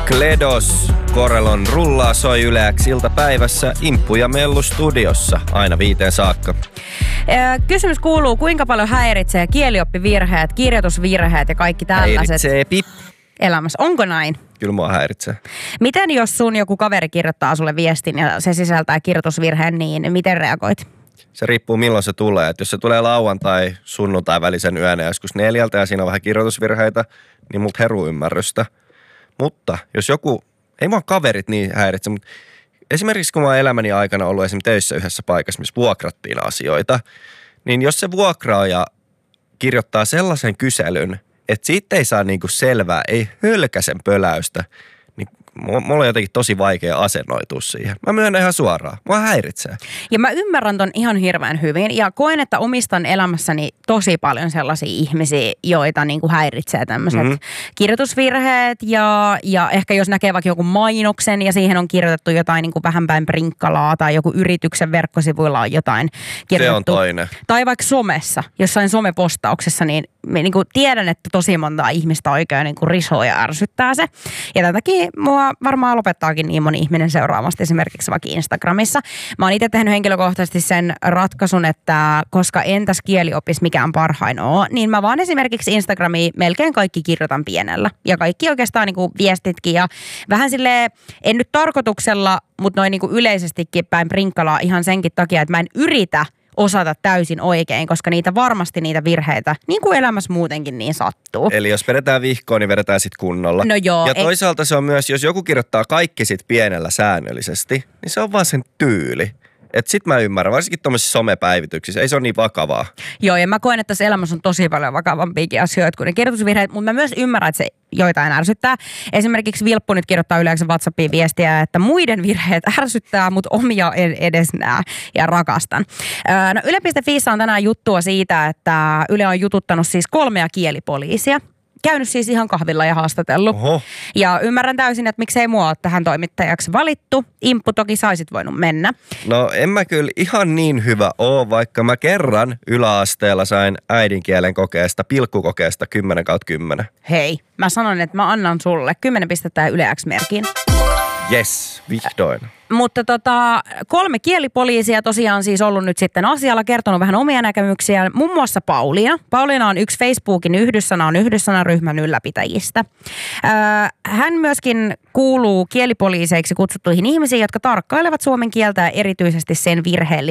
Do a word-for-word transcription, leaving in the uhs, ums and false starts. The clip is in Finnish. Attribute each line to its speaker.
Speaker 1: Kledos, Korelon rullaa soi Yle X iltapäivässä Imppu ja Mellu studiossa aina viiteen saakka.
Speaker 2: Kysymys kuuluu, kuinka paljon häiritsee kielioppivirheet, kirjoitusvirheet ja kaikki tällaiset
Speaker 1: Häiritsee pip.
Speaker 2: elämässä? Onko näin?
Speaker 1: Kyllä mua häiritsee.
Speaker 2: Miten jos sun joku kaveri kirjoittaa sulle viestin ja se sisältää kirjoitusvirheen, niin miten reagoit?
Speaker 1: Se riippuu milloin se tulee. Et jos se tulee lauantai, sunnuntai välisen yönä joskus neljältä ja siinä on vähän kirjoitusvirheitä, niin multa heruu ymmärrystä. Mutta jos joku, ei mua kaverit niin häiritse, mutta esimerkiksi kun mä oon elämäni aikana ollut esimerkiksi töissä yhdessä paikassa, missä vuokrattiin asioita, niin jos se vuokraaja kirjoittaa sellaisen kyselyn, että siitä ei saa niinku selvää, ei hölkäsen pöläystä, niin mulla on jotenkin tosi vaikea asennoitua siihen. Mä myönnän ihan suoraan. Mua häiritsee.
Speaker 2: Ja mä ymmärrän ton ihan hirveän hyvin ja koen, että omistan elämässäni tosi paljon sellaisia ihmisiä, joita niinku häiritsee tämmöiset mm-hmm. kirjoitusvirheet ja, ja ehkä jos näkee vaikka joku mainoksen ja siihen on kirjoitettu jotain niinku vähän päin prinkkalaa tai joku yrityksen verkkosivuilla on jotain kirjoitettu.
Speaker 1: Se on toinen.
Speaker 2: Tai vaikka somessa, jossain somepostauksessa, niin niinku tiedän, että tosi monta ihmistä oikein niinku risoo ja ärsyttää se. Ja tämän takia mua varmaan lopettaakin niin moni ihminen seuraamasta esimerkiksi vaikka Instagramissa. Mä oon itse tehnyt henkilökohtaisesti sen ratkaisun, että koska entäs kieliopis mikään parhain oo, niin mä vaan esimerkiksi Instagramiin melkein kaikki kirjoitan pienellä. Ja kaikki oikeastaan niinku viestitkin ja vähän silleen, en nyt tarkoituksella, mutta noin niinku yleisestikin päin prinkkalaa ihan senkin takia, että mä en yritä osata täysin oikein, koska niitä varmasti niitä virheitä, niin kuin elämässä muutenkin, niin sattuu.
Speaker 1: Eli jos vedetään vihkoon, niin vedetään sit kunnolla.
Speaker 2: No joo.
Speaker 1: Ja toisaalta ei... se on myös, jos joku kirjoittaa kaikki sit pienellä säännöllisesti, niin se on vaan sen tyyli. Että sit mä ymmärrän, varsinkin tuommoisissa somepäivityksissä, ei se ole niin vakavaa.
Speaker 2: Joo, ja mä koen, että tässä elämässä on tosi paljon vakavampiakin asioita kuin ne kirjoitusvirheet, mutta mä myös ymmärrän, että se joitain ärsyttää. Esimerkiksi Vilppu nyt kirjoittaa yleensä WhatsAppiin viestiä, että muiden virheet ärsyttää, mutta omia en edes näe ja rakastan. No Yle piste fiissä on tänään juttua siitä, että Yle on jututtanut siis kolmea kielipoliisia. Käynyt siis ihan kahvilla ja haastatellut.
Speaker 1: Oho.
Speaker 2: Ja ymmärrän täysin, että miksei mua ole tähän toimittajaksi valittu. Imppu toki saisit voinut mennä.
Speaker 1: No en mä kyllä ihan niin hyvä oo, vaikka mä kerran yläasteella sain äidinkielen kokeesta, pilkkukokeesta kymmenen kautta kymmenen.
Speaker 2: Hei, mä sanon, että mä annan sulle kymmenen pistettä ja Yle X-merkin.
Speaker 1: Yes, vihdoin.
Speaker 2: Mutta tota, kolme kielipoliisia tosiaan siis ollut nyt sitten asialla, kertonut vähän omia näkemyksiä. Muun muassa Pauliina. Pauliina on yksi Facebookin yhdyssana on yhdyssanaryhmän ylläpitäjistä. Öö, hän myöskin kuuluu kielipoliiseiksi kutsuttuihin ihmisiin, jotka tarkkailevat suomen kieltä ja erityisesti sen virheellisiä